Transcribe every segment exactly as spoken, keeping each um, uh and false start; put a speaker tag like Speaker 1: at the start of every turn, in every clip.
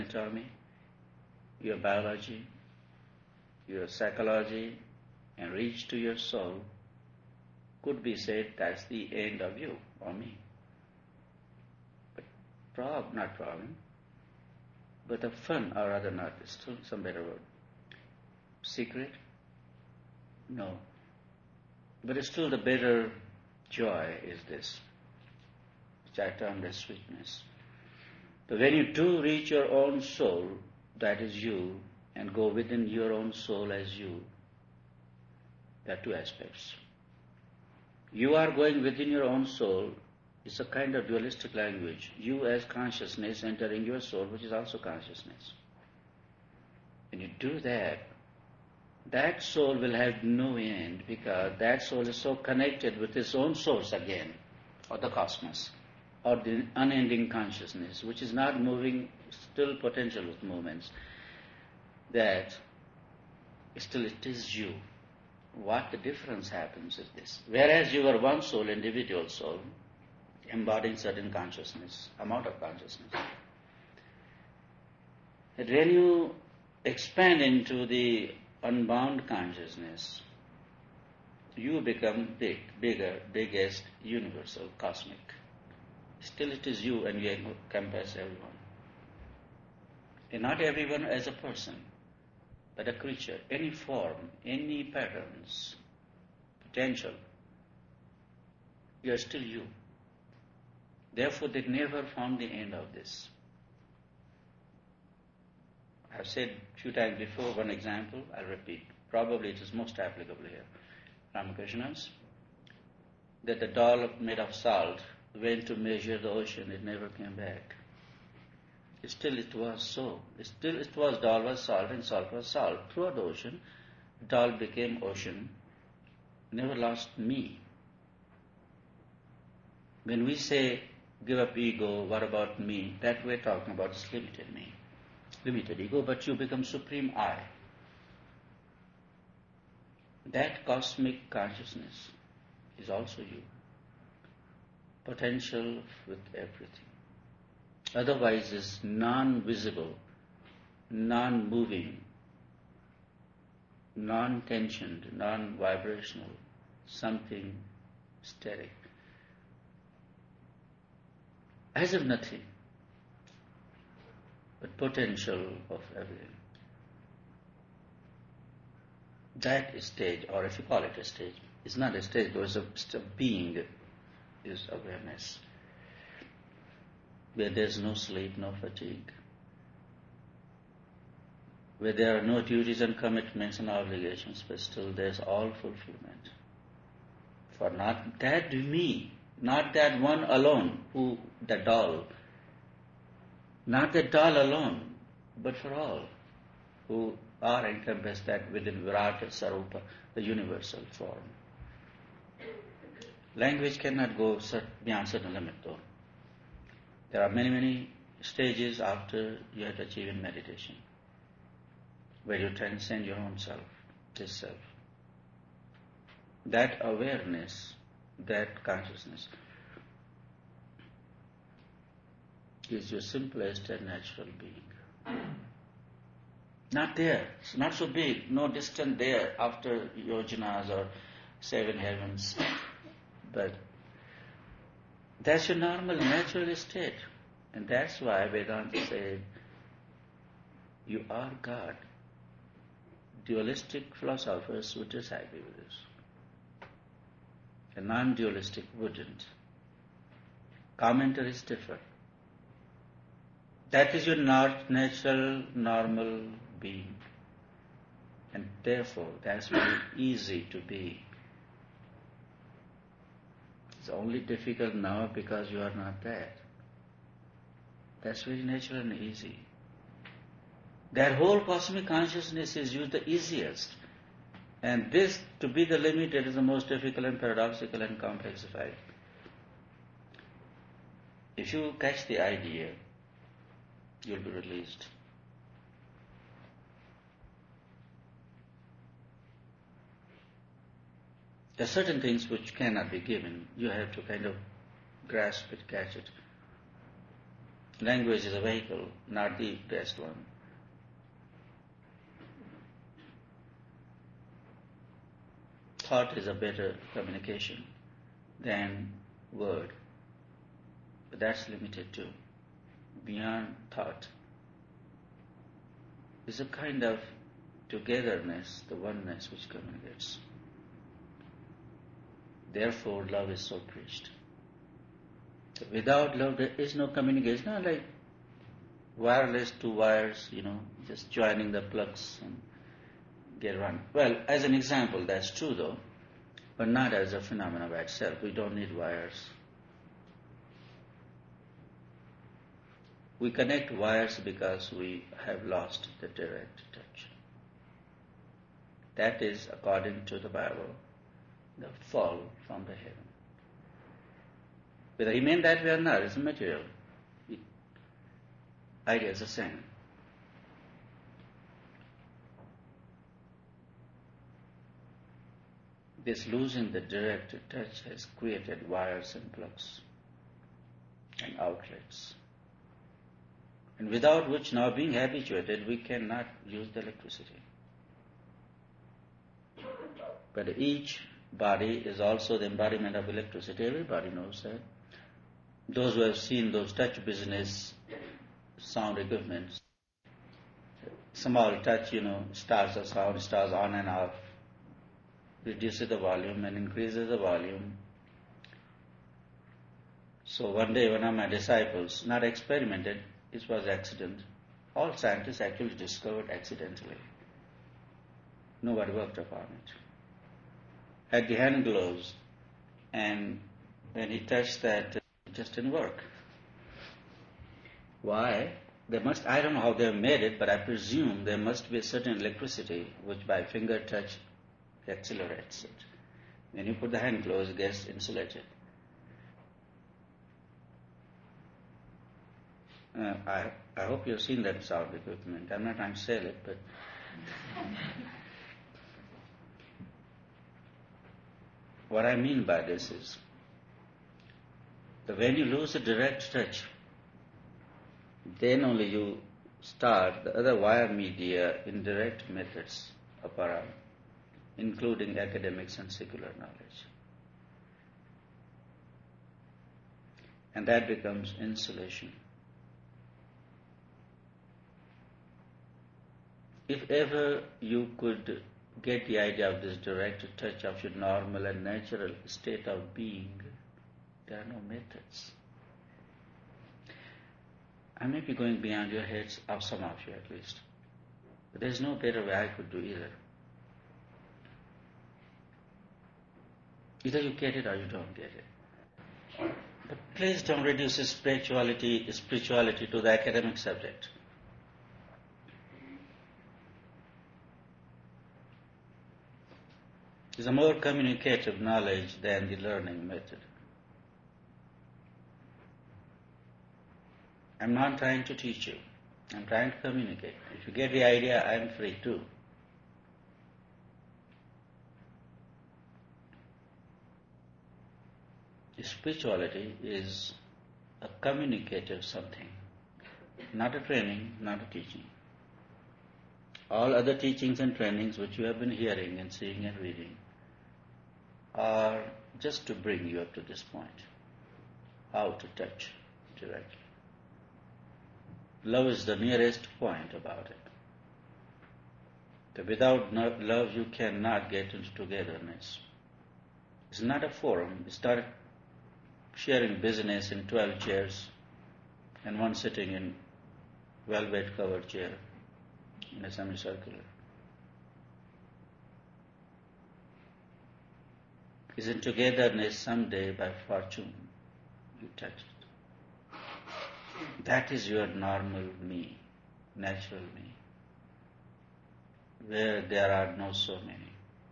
Speaker 1: anatomy, your biology, your psychology, and reach to your soul, could be said that's the end of you or me. But prob, not problem, but the fun, or rather not, still some better word. Secret? No. But still the better joy is this, which I termed as sweetness. So when you do reach your own soul, that is you, and go within your own soul as you, there are two aspects. You are going within your own soul. It's a kind of dualistic language. You as consciousness entering your soul, which is also consciousness. When you do that, that soul will have no end, because that soul is so connected with its own source again, or the cosmos, or the unending consciousness, which is not moving, still potential with movements, that still it is you. What the difference happens is this. Whereas you are one soul, individual soul, embodying certain consciousness, amount of consciousness. When you expand into the unbound consciousness, you become big, bigger, biggest, universal, cosmic. Still it is you, and you encompass everyone. And not everyone as a person, but a creature, any form, any patterns, potential. You are still you. Therefore, they never found the end of this. I have said a few times before, one example, I'll repeat. Probably it is most applicable here. Ramakrishna's, that the doll made of salt went to measure the ocean, it never came back. Still it was so. Still it was, doll was salt and salt was salt. Throughout the ocean, doll became ocean, never lost me. When we say, give up ego, what about me? That we're talking about is limited me. Limited ego, but you become supreme I. That cosmic consciousness is also you. Potential with everything. Otherwise is non-visible, non-moving, non-tensioned, non-vibrational, something static. As if nothing, but potential of everything. That stage, or if you call it a stage, it's not a stage, though it's a, it's a being, is awareness, where there's no sleep, no fatigue, where there are no duties and commitments and obligations, but still there's all fulfillment. For not that me, not that one alone, who the doll, not the doll alone, but for all who are encompassed that within Virata Sarupa, the universal form. Language cannot go beyond certain limit though. There are many, many stages after you have achieved in meditation, where you transcend your own self, this self. That awareness, that consciousness is your simplest and natural being. Not there, it's not so big, no distant there after yojanas or seven heavens, but that's your normal, natural state. And that's why Vedanta said, you are God. Dualistic philosophers would disagree with this. A non-dualistic wouldn't. Commentaries differ. That is your natural, normal being. And therefore, that's very easy to be. It's only difficult now because you are not that. That's very natural and easy. That whole cosmic consciousness is used the easiest. And this, to be the limited, is the most difficult and paradoxical and complexified. If you catch the idea, you'll be released. There are certain things which cannot be given. You have to kind of grasp it, catch it. Language is a vehicle, not the best one. Thought is a better communication than word, but that's limited too. Beyond thought is a kind of togetherness, the oneness which communicates. Therefore, love is so preached. So without love, there is no communication. Not like wireless two wires, you know, just joining the plugs and get run. Well, as an example, that's true though, but not as a phenomenon by itself. We don't need wires. We connect wires because we have lost the direct touch. That is, according to the Bible, the fall from the heaven. Whether he meant that way or not, it's material. The idea is the same. This losing the direct touch has created wires and plugs and outlets, and without which, now being habituated, we cannot use the electricity. But each body is also the embodiment of electricity. Everybody knows that. Those who have seen those touch business sound equipments, small touch, you know, starts the sound, starts on and off, reduces the volume and increases the volume. So one day one of my disciples, not experimented, it was accident. All scientists actually discovered accidentally. Nobody worked upon it. Had the hand gloves, and when he touched that, it just didn't work. Why? They must, I don't know how they made it, but I presume there must be a certain electricity which by finger touch accelerates it. When you put the hand gloves, it gets insulated. Uh, I, I hope you've seen that sound equipment. I'm not trying to sell it, but what I mean by this is that when you lose a direct touch, then only you start the other wire media indirect methods of around, including academics and secular knowledge. And that becomes insulation. If ever you could get the idea of this direct touch of your normal and natural state of being, there are no methods. I may be going beyond your heads, of some of you at least, but there's no better way I could do either. Either you get it or you don't get it. But please don't reduce spirituality, spirituality to the academic subject. It's a more communicative knowledge than the learning method. I'm not trying to teach you. I'm trying to communicate. If you get the idea, I'm free too. Spirituality is a communicative something, not a training, not a teaching. All other teachings and trainings which you have been hearing and seeing and reading are just to bring you up to this point, how to touch directly. Love is the nearest point about it. But without love you cannot get into togetherness. It's not a forum, it's not sharing business in twelve chairs and one sitting in velvet covered chair in a semicircular. Is in togetherness someday by fortune you touch it. That is your normal me, natural me, where there are no so many.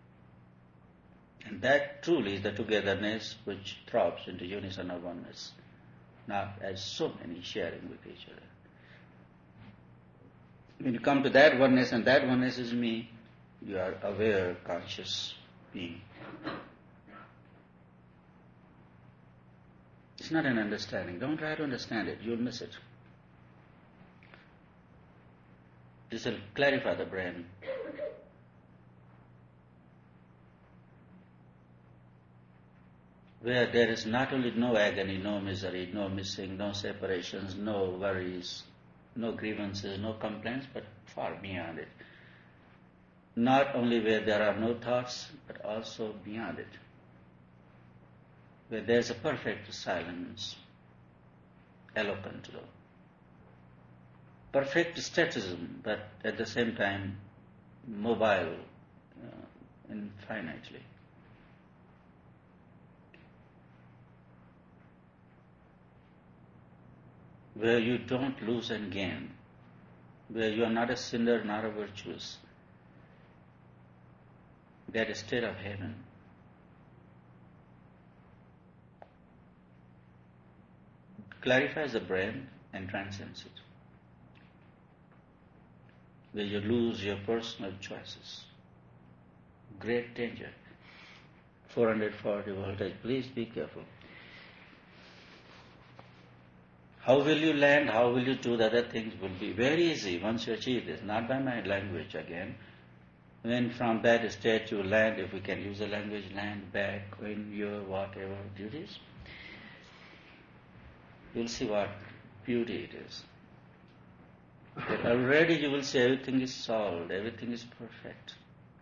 Speaker 1: And that truly is the togetherness which throbs into unison of oneness, not as so many sharing with each other. When you come to that oneness, and that oneness is me, you are aware, conscious being. It's not an understanding. Don't try to understand it. You'll miss it. This will clarify the brain. Where there is not only no agony, no misery, no missing, no separations, no worries, no grievances, no complaints, but far beyond it. Not only where there are no thoughts, but also beyond it. Where there is a perfect silence, eloquent law. Perfect statism, but at the same time mobile uh, infinitely. Where you don't lose and gain, where you are not a sinner, not a virtuous. That state of heaven. Clarifies the brain and transcends it. Where you lose your personal choices. Great danger. four hundred forty voltage. Please be careful. How will you land? How will you do the other things will be very easy once you achieve this. Not by my language again. When from that state you land, if we can use the language, land back in your whatever duties, you'll see what beauty it is. That already you will see everything is solved, everything is perfect.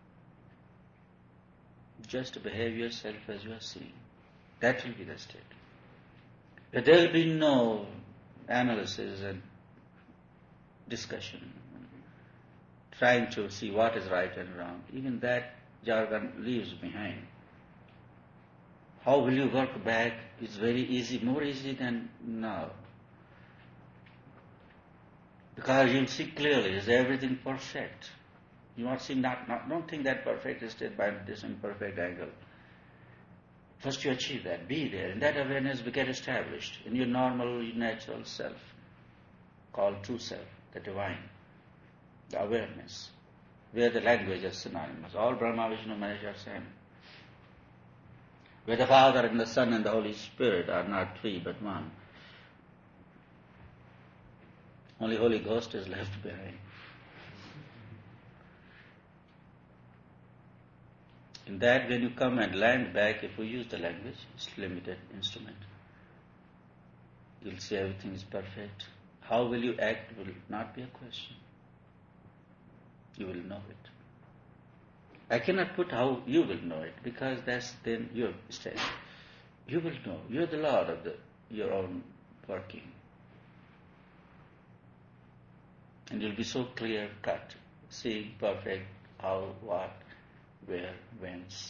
Speaker 1: Just behave yourself as you are seeing. That will be the state. But there will be no analysis and discussion, trying to see what is right and wrong. Even that jargon leaves behind. How will you work back is very easy, more easy than now. Because you'll see clearly, is everything perfect? You won't see, not, not, don't think that perfect is state by this imperfect angle. First you achieve that, be there, and that awareness will get established in your normal, natural self, called true self, the divine, the awareness, where the language is synonymous. All Brahma, Vishnu, Mahesh are same. Where the Father and the Son and the Holy Spirit are not three but one. Only Holy Ghost is left behind. In that, when you come and land back, if we use the language, it's limited instrument. You'll see everything is perfect. How will you act will not be a question. You will know it. I cannot put how you will know it, because that's then your state. You will know. You're the Lord of the, your own working. And you'll be so clear cut, seeing perfect how, what, where, whence.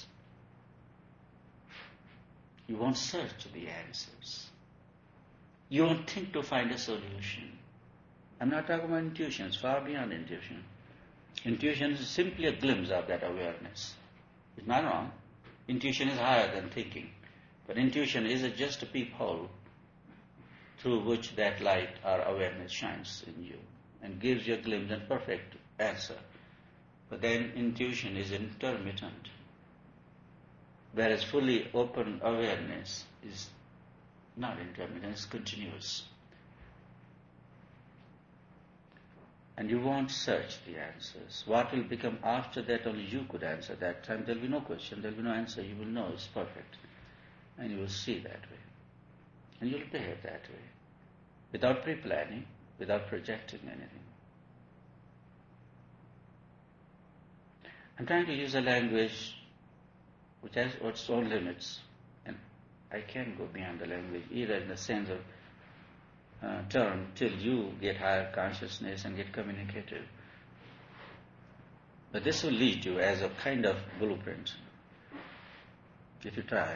Speaker 1: You won't search the answers. You won't think to find a solution. I'm not talking about intuition, it's far beyond intuition. Intuition is simply a glimpse of that awareness. It's not wrong. Intuition is higher than thinking. But intuition is a just a peephole through which that light or awareness shines in you and gives you a glimpse and perfect answer. But then intuition is intermittent, whereas fully open awareness is not intermittent, it's continuous. And you won't search the answers. What will become after that, only you could answer. That time there will be no question, there will be no answer. You will know it's perfect. And you will see that way. And you will behave that way. Without pre-planning, without projecting anything. I'm trying to use a language which has its own limits. And I can't go beyond the language, either in the sense of Uh, term till you get higher consciousness and get communicative. But this will lead you as a kind of blueprint, if you try.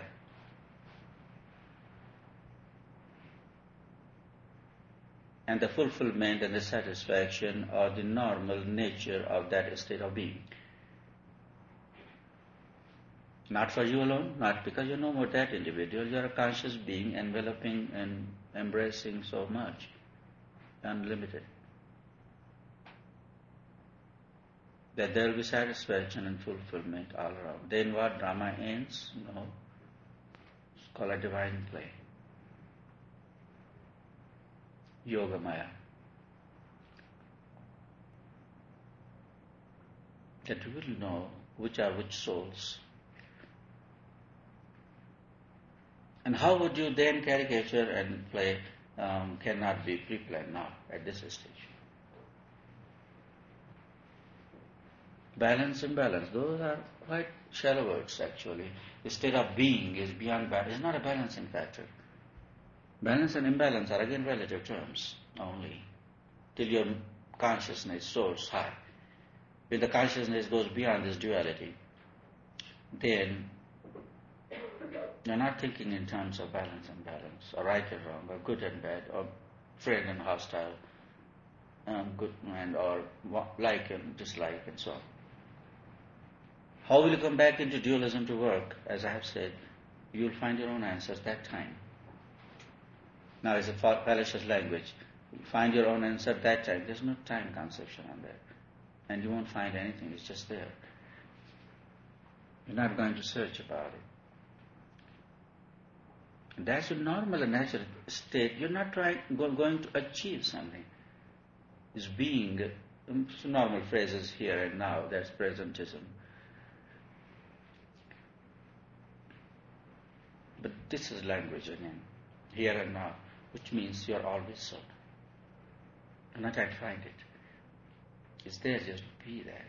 Speaker 1: And the fulfillment and the satisfaction are the normal nature of that state of being. Not for you alone, not because you're no more that individual. You're a conscious being enveloping and embracing so much, unlimited, that there will be satisfaction and fulfillment all around. Then what? Drama ends? No. It's called a divine play. Yoga Maya. that you will know which are which souls. And how would you then caricature and play um, cannot be pre-planned now at this stage. Balance, imbalance, those are quite shallow words actually. The state of being is beyond balance, it's not a balancing factor. Balance and imbalance are again relative terms only, till your consciousness soars high. When the consciousness goes beyond this duality, then you're not thinking in terms of balance and balance, or right and wrong, or good and bad, or friend and hostile, um, good and or like and dislike, and so on. How will you come back into dualism to work? As I have said, you will find your own answers that time. Now, it's a fallacious language. You find your own answer that time. There's no time conception on that. And you won't find anything. It's just there. You're not going to search about it. And that's a normal and natural state. You're not trying, going to achieve something. It's being, um, normal phrases here and now. That's presentism. But this is language again, here and now, which means you are always so. I'm not trying to find it. It's there, just be that.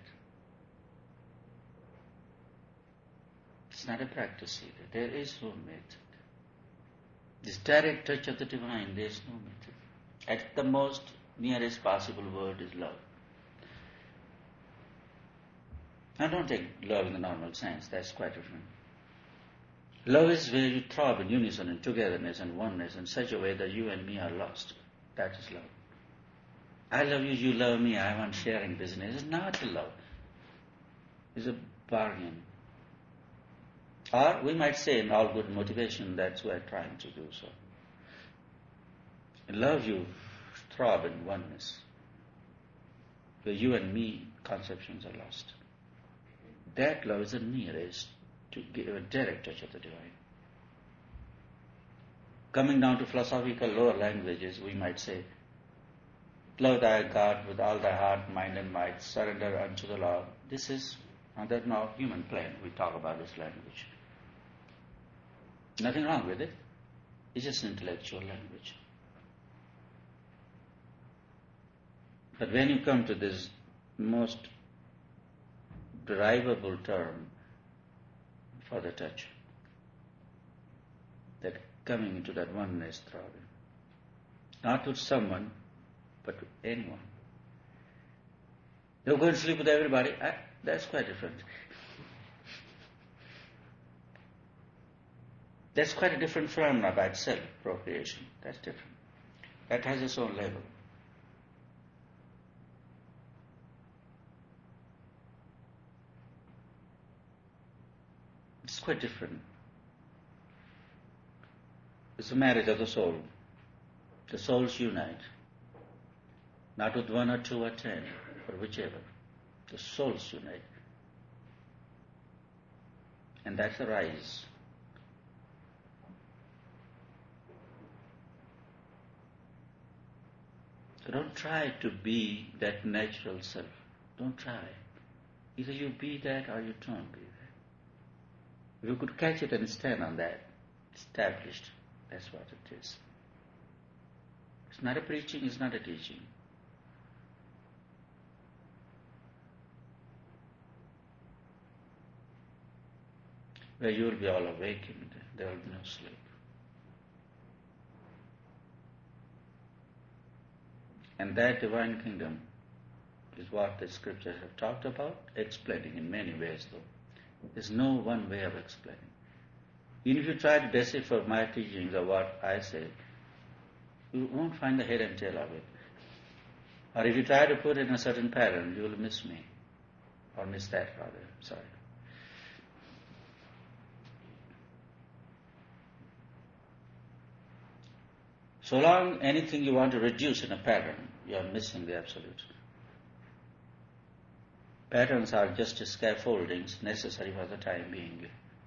Speaker 1: It's not a practice either. There is no method. This direct touch of the divine, there is no method. At the most nearest possible word is love. Now don't take love in the normal sense, that's quite different. Love is where you throb in unison and togetherness and oneness in such a way that you and me are lost. That is love. I love you, you love me, I want sharing business. It's not a love. It's a bargain. Or we might say in all good motivation, that's what we're trying to do so. In love you throb in oneness, where you and me conceptions are lost. That love is the nearest to give a direct touch of the divine. Coming down to philosophical lower languages, we might say, love thy God with all thy heart, mind and might, surrender unto the Lord. This is on that now human plane. We talk about this language. Nothing wrong with it. It's just intellectual language. But when you come to this most derivable term for the touch, that coming into that oneness throbbing, not with someone, but with anyone. You're going to sleep with everybody. I, that's quite different. That's quite a different phenomena by itself, procreation. That's different. That has its own level. It's quite different. It's a marriage of the soul. The souls unite. Not with one or two or ten, or whichever. The souls unite. And that's the rise. So don't try to be that natural self. Don't try. Either you be that or you don't be that. If you could catch it and stand on that, established, that's what it is. It's not a preaching, it's not a teaching. Where you will be all awakened, there will be no sleep. And that divine kingdom is what the scriptures have talked about, explaining in many ways though. There's no one way of explaining. Even if you try to decipher my teachings or what I say, you won't find the head and tail of it. Or if you try to put it in a certain pattern, you will miss me. Or miss that rather, sorry. So long anything you want to reduce in a pattern, you are missing the absolute. Patterns are just scaffoldings necessary for the time being.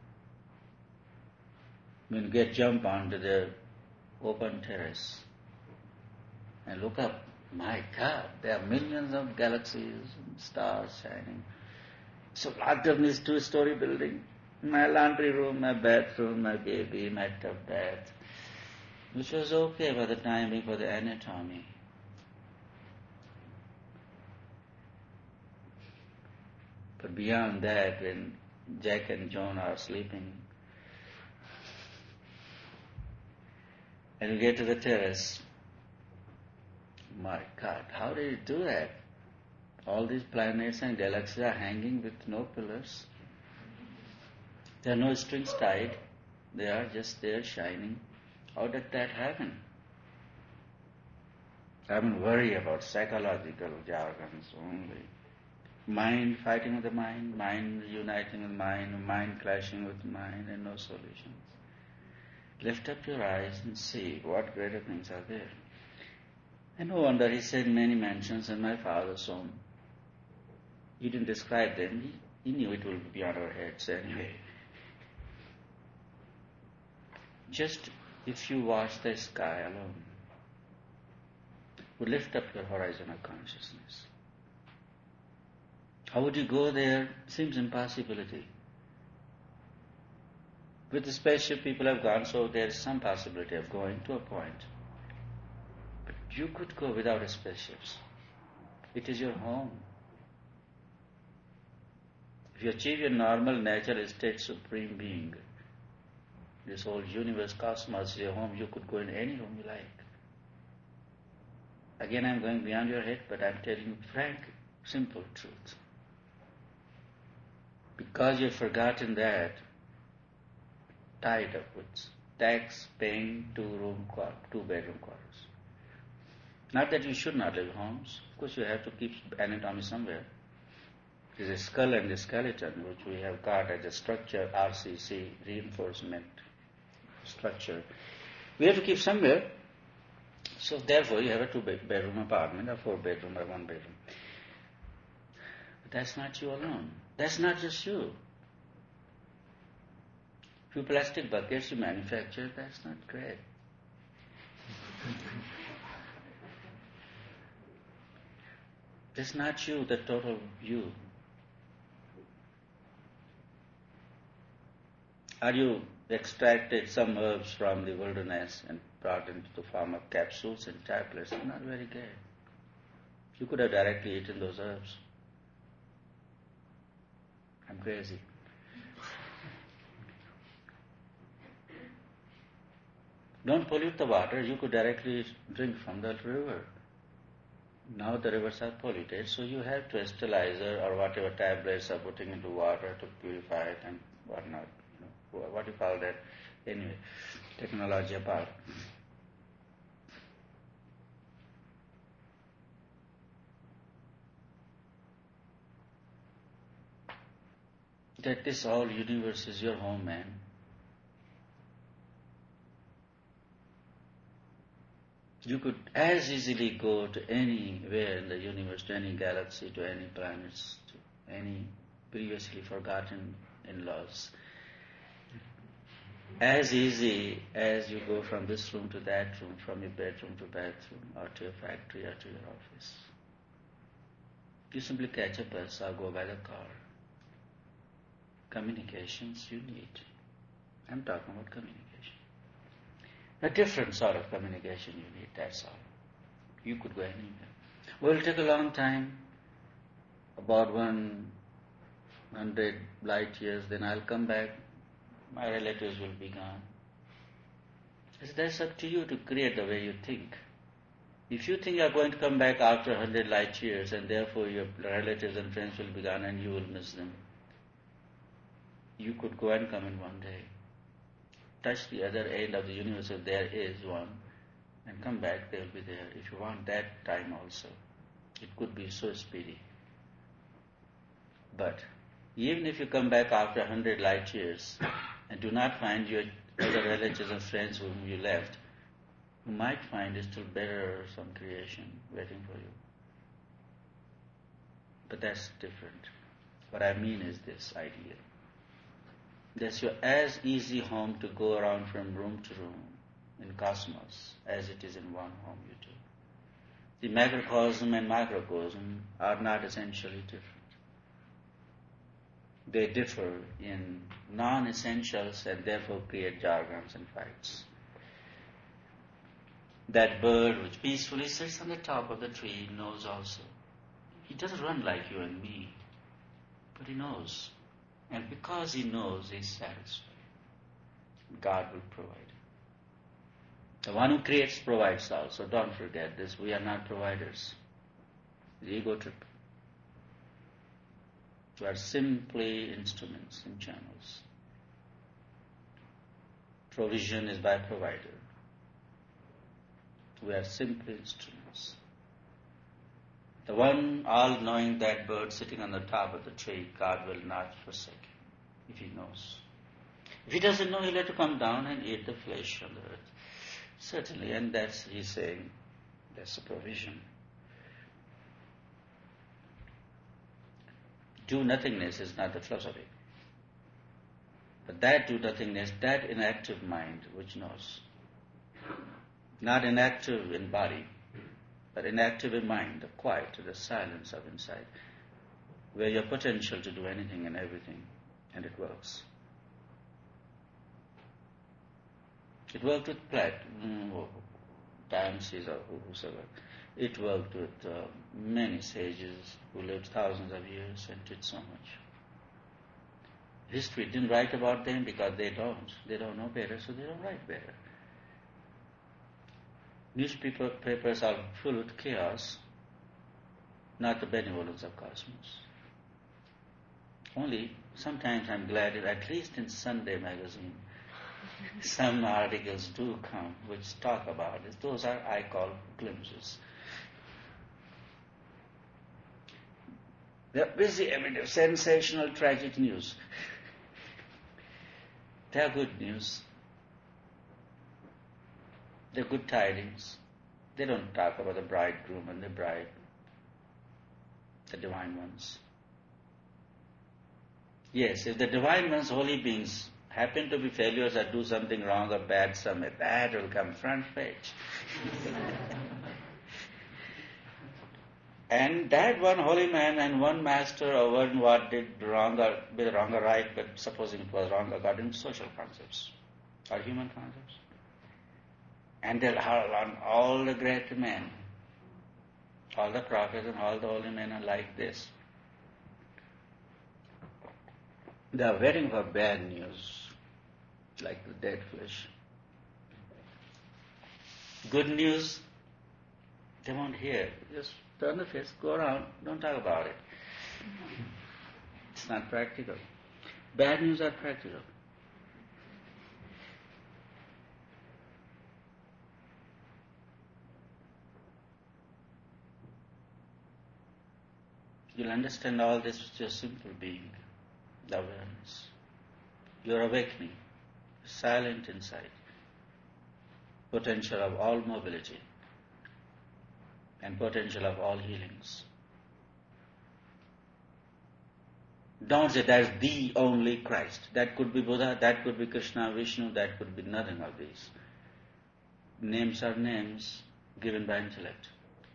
Speaker 1: When you get jump onto the open terrace and look up, my God, there are millions of galaxies and stars shining. So locked up in this two-story building. My laundry room, my bathroom, my baby, my tub bath, which was okay by the time for the anatomy. But beyond that, when Jack and John are sleeping, and you get to the terrace, my God, how did you do that? All these planets and galaxies are hanging with no pillars. There are no strings tied. They are just there shining. How did that happen? I don't worry about psychological jargons only. Mind fighting with the mind, mind uniting with mind, mind clashing with mind, and no solutions. Lift up your eyes and see what greater things are there. And no wonder he said many mansions in my father's home. He didn't describe them. He, he knew it will be beyond our heads anyway. Just if you watch the sky alone, would lift up your horizon of consciousness. How would you go there? Seems impossibility. With the spaceship people have gone, so there is some possibility of going to a point. But you could go without a spaceships. It is your home. If you achieve your normal natural state supreme being, this whole universe, cosmos is your home, you could go in any room you like. Again, I'm going beyond your head, but I'm telling you frank, simple truth. Because you've forgotten that, tied up with tax paying two room, two bedroom quarters. Not that you should not live homes. Of course, you have to keep anatomy somewhere. There's a skull and a skeleton, which we have got as a structure, R C C, reinforcement structure. We have to keep somewhere. So therefore, you have a two-bedroom apartment, a four-bedroom, or one-bedroom. But that's not you alone. That's not just you. Few plastic buckets you manufacture, that's not great. That's not you, the total you. Are you extracted some herbs from the wilderness and brought into the form of capsules and tablets? Not very good. You could have directly eaten those herbs. I'm crazy. Don't pollute the water. You could directly drink from the river. Now the rivers are polluted, so you have to sterilizer or whatever tablets are putting into water to purify it and whatnot. You know, what do you call that? Anyway, technology apart. That this whole universe is your home, man. You could as easily go to anywhere in the universe, to any galaxy, to any planets, to any previously forgotten in-laws. As easy as you go from this room to that room, from your bedroom to bathroom, or to your factory, or to your office. You simply catch a bus or go by the car. Communications you need. I'm talking about communication. A different sort of communication you need, that's all. You could go anywhere. Well, it'll take a long time, about one hundred light years, then I'll come back, my relatives will be gone. So that's up to you to create the way you think. If you think you're going to come back after one hundred light years and therefore your relatives and friends will be gone and you will miss them, you could go and come in one day. Touch the other end of the universe if there is one and come back, they will be there. If you want that time also, it could be so speedy. But even if you come back after one hundred light years and do not find your other relatives and friends whom you left, you might find still better some creation waiting for you. But that's different. What I mean is this idea. That's your as easy home to go around from room to room in cosmos as it is in one home you do. The macrocosm and microcosm are not essentially different. They differ in non-essentials and therefore create jargons and fights. That bird which peacefully sits on the top of the tree knows also. He doesn't run like you and me, but he knows. And because he knows, he is satisfied. God will provide. The one who creates provides also. Don't forget this. We are not providers. The ego trip. We are simply instruments and channels. Provision is by provider. We are simply instruments. The one all-knowing that bird sitting on the top of the tree, God will not forsake him if he knows. If he doesn't know, he'll have to come down and eat the flesh on the earth. Certainly, and that's, he's saying, that's a provision. Do-nothingness is not the philosophy. But that do-nothingness, that inactive mind which knows, not inactive in body, but inactive in mind, the quiet, the silence of inside, where your potential to do anything and everything, and it works. It worked with Platt, Diogenes or whosoever. It worked with uh, many sages who lived thousands of years and did so much. History didn't write about them because they don't. They don't know better, so they don't write better. Newspapers are full with chaos, not the benevolence of cosmos. Only sometimes I'm glad that at least in Sunday magazine, some articles do come which talk about it. Those are, I call, glimpses. They're busy every day, sensational, tragic news. They're good news. They're good tidings. They don't talk about the bridegroom and the bride, the divine ones. Yes, if the divine ones, holy beings, happen to be failures or do something wrong or bad somewhere, that will come front page. And that one holy man and one master or one what did wrong or be wrong or right, but supposing it was wrong according to social concepts or human concepts. And they'll on all the great men, all the prophets and all the holy men are like this. They are waiting for bad news, like the dead flesh. Good news, they won't hear. Just turn the face, go around, don't talk about it. It's not practical. Bad news are practical. You'll understand all this with your simple being, the awareness. You're awakening, silent inside, potential of all mobility and potential of all healings. Don't say that's the only Christ. That could be Buddha, that could be Krishna, Vishnu, that could be nothing of these. Names are names given by intellect.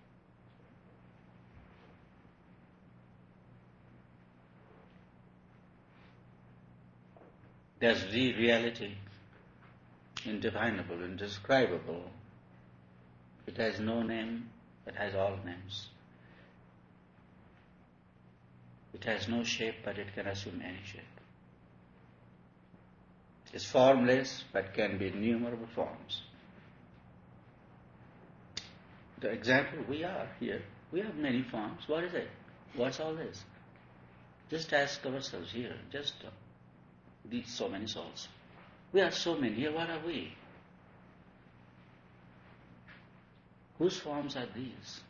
Speaker 1: There's the reality, indefinable, indescribable. It has no name, it has all names. It has no shape, but it can assume any shape. It's formless, but can be innumerable forms. The example, we are here. We have many forms. What is it? What's all this? Just ask ourselves here, just uh, these so many souls. We are so many here, what are we? Whose forms are these?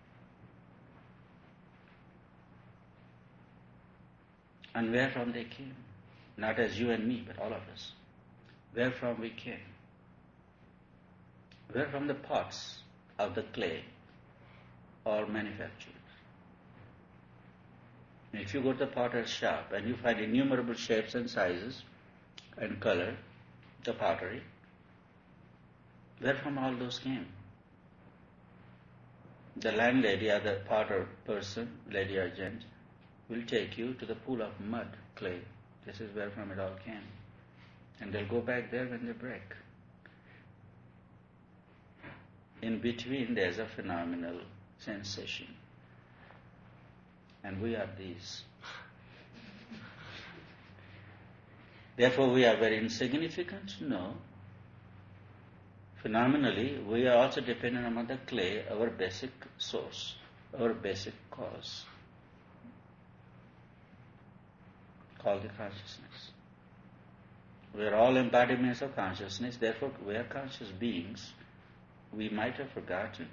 Speaker 1: And where from they came? Not as you and me, but all of us. Where from we came? Where from the pots of the clay or manufactured? If you go to the potter's shop and you find innumerable shapes and sizes and color, the pottery, where from all those came? The landlady or the potter person, lady or gent, will take you to the pool of mud, clay. This is where from it all came. And they'll go back there when they break. In between, there's a phenomenal sensation. And we are these. Therefore, we are very insignificant? No. Phenomenally, we are also dependent on the clay, our basic source, our basic cause, called the consciousness. We are all embodiments of consciousness, therefore we are conscious beings. We might have forgotten.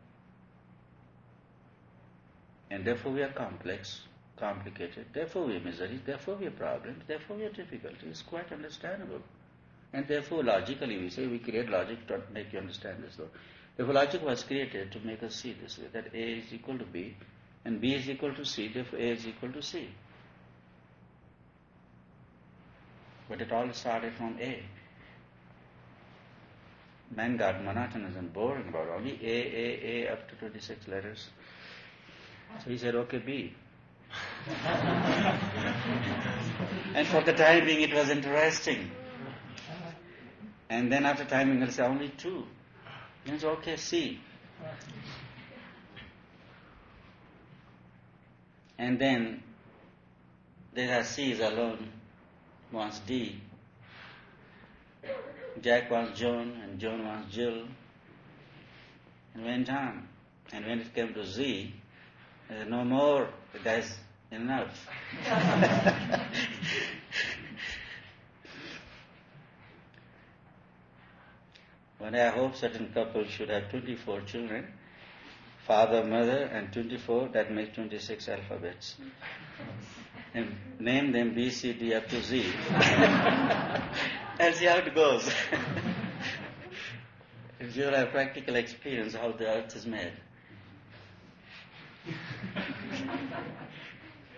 Speaker 1: And therefore we are complex, complicated, therefore we are misery, therefore we have problems, therefore we have difficulties. It's quite understandable. And therefore logically we say we create logic to make you understand this. Therefore logic was created to make us see this way, that A is equal to B and B is equal to C, therefore A is equal to C. But it all started from A. Man got monotonous and boring about only A, A, A up to twenty-six letters. So he said, okay, B. And for the time being it was interesting. And then after time being he'll say only two. Then it's okay, C. And then there are C's alone, wants D. Jack wants Joan, and Joan wants Jill, and went on. And when it came to Z, I said, no more, that's enough. One day I hope certain couples should have twenty-four children, father, mother, and twenty-four, that makes twenty-six alphabets. And name them B, C, D up to Z. And see how it goes. If you have practical experience how the earth is made.